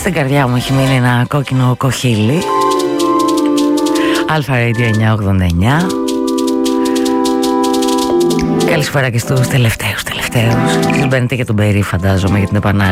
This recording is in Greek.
Στην καρδιά μου έχει μείνει ένα κόκκινο κοχύλι. Αλφα Radio 989. Καλησπέρα και στους τελευταίους. Εσείς μπαίνετε και τον Περί, φαντάζομαι, για την επανάληψη.